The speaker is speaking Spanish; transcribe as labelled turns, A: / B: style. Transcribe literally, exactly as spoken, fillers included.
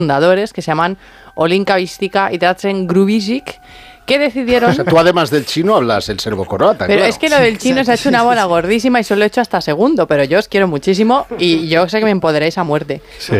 A: fundadores que se llaman Olinka Vistika y Drazen Grubisic, que decidieron...
B: O sea, tú además del chino hablas el serbocroata,
A: Pero
B: claro.
A: es que lo del chino se ha hecho una bola gordísima y solo he hecho hasta segundo, pero yo os quiero muchísimo y yo sé que me empoderáis a muerte.
C: Sí.